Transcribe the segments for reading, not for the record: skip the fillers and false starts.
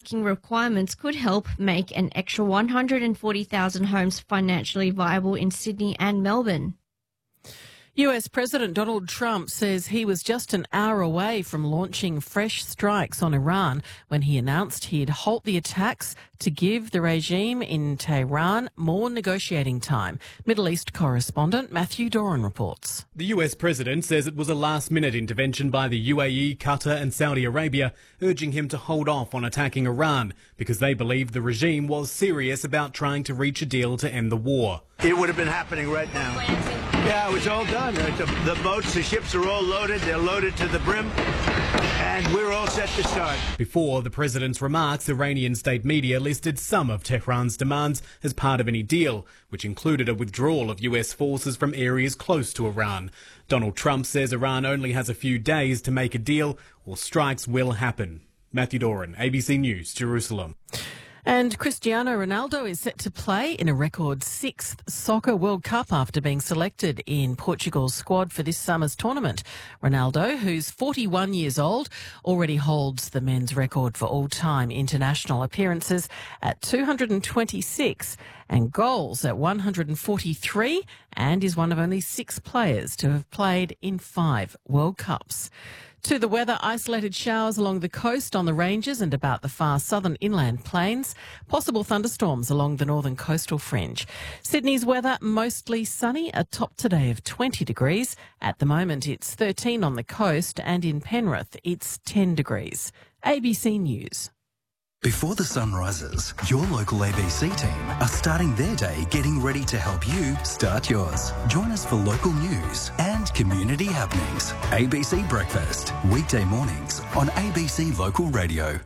rulemaking requirements could help make an extra 140,000 homes financially viable in Sydney and Melbourne. US President Donald Trump says he was just an hour away from launching fresh strikes on Iran when he announced he'd halt the attacks to give the regime in Tehran more negotiating time. Middle East correspondent Matthew Doran reports. The US President says it was a last-minute intervention by the UAE, Qatar and Saudi Arabia, urging him to hold off on attacking Iran because they believed the regime was serious about trying to reach a deal to end the war. It would have been happening right now. Yeah, it was all done. The boats, the ships are all loaded. They're loaded to the brim. And we're all set to start. Before the president's remarks, Iranian state media listed some of Tehran's demands as part of any deal, which included a withdrawal of US forces from areas close to Iran. Donald Trump says Iran only has a few days to make a deal or strikes will happen. Matthew Doran, ABC News, Jerusalem. And Cristiano Ronaldo is set to play in a record 6th Soccer World Cup after being selected in Portugal's squad for this summer's tournament. Ronaldo, who's 41 years old, already holds the men's record for all-time international appearances at 226 and goals at 143, and is one of only 6 players to have played in 5 World Cups. To the weather, isolated showers along the coast, on the ranges and about the far southern inland plains. Possible thunderstorms along the northern coastal fringe. Sydney's weather, mostly sunny, a top today of 20 degrees. At the moment, it's 13 on the coast, and in Penrith, it's 10 degrees. ABC News. Before the sun rises, your local ABC team are starting their day getting ready to help you start yours. Join us for local news and community happenings. ABC Breakfast, weekday mornings on ABC Local Radio.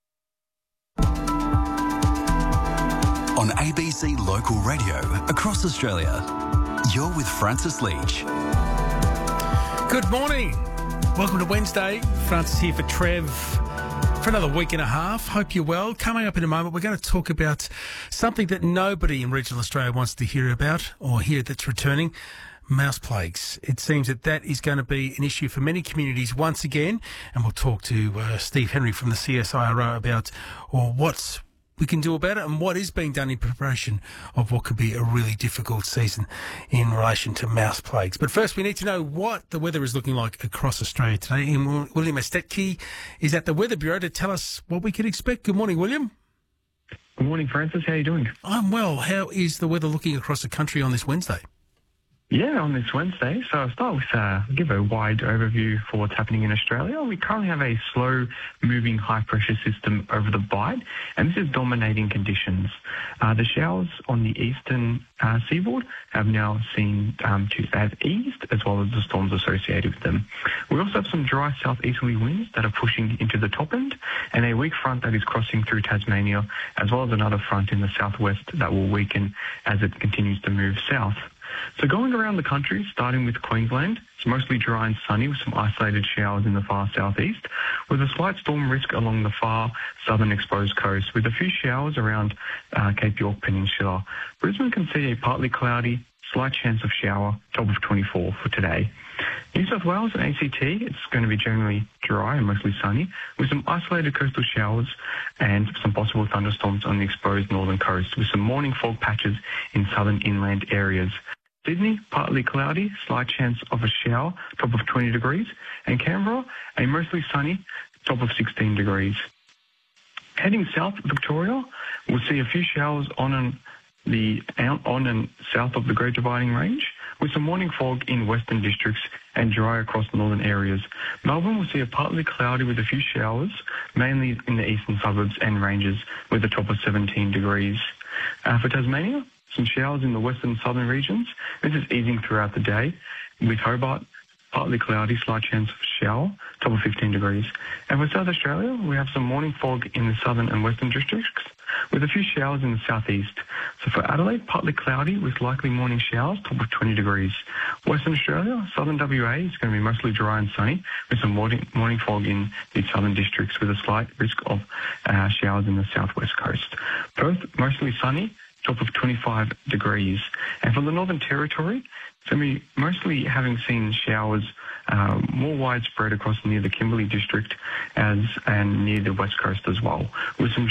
On ABC Local Radio across Australia, you're with Francis Leach. Good morning. Welcome to Wednesday. Francis here for Trev. For another week and a half. Hope you're well. Coming up in a moment, we're going to talk about something that nobody in regional Australia wants to hear about or hear that's returning. Mouse plagues. It seems that is going to be an issue for many communities once again. And we'll talk to Steve Henry from the CSIRO about what we can do about it and what is being done in preparation of what could be a really difficult season in relation to mouse plagues. But first, we need to know what the weather is looking like across Australia today. And William Estetke is at the Weather Bureau to tell us what we can expect. Good morning, William. Good morning, Francis. How are you doing? I'm well. How is the weather looking across the country on this Wednesday? Yeah, on this Wednesday. So I'll start with give a wide overview for what's happening in Australia. We currently have a slow-moving high-pressure system over the Bight, and this is dominating conditions. The showers on the eastern seaboard have now have eased, as well as the storms associated with them. We also have some dry southeasterly winds that are pushing into the top end, and a weak front that is crossing through Tasmania, as well as another front in the southwest that will weaken as it continues to move south. So going around the country, starting with Queensland, it's mostly dry and sunny with some isolated showers in the far southeast, with a slight storm risk along the far southern exposed coast, with a few showers around Cape York Peninsula. Brisbane can see a partly cloudy, slight chance of shower, top of 24 for today. New South Wales and ACT, it's going to be generally dry and mostly sunny, with some isolated coastal showers and some possible thunderstorms on the exposed northern coast, with some morning fog patches in southern inland areas. Sydney, partly cloudy, slight chance of a shower, top of 20 degrees. And Canberra, a mostly sunny, top of 16 degrees. Heading south, Victoria, we'll see a few showers on and south of the Great Dividing Range, with some morning fog in western districts and dry across northern areas. Melbourne will see a partly cloudy with a few showers, mainly in the eastern suburbs and ranges, with a top of 17 degrees. For Tasmania, some showers in the western and southern regions. This is easing throughout the day, with Hobart, partly cloudy, slight chance of shower, top of 15 degrees. And for South Australia, we have some morning fog in the southern and western districts, with a few showers in the southeast. So for Adelaide, partly cloudy with likely morning showers, top of 20 degrees. Western Australia, southern WA is going to be mostly dry and sunny, with some morning fog in the southern districts, with a slight risk of showers in the southwest coast. Perth, mostly sunny, top of 25 degrees. And for the Northern Territory, so we mostly having seen showers more widespread across near the Kimberley district and near the west coast as well, with some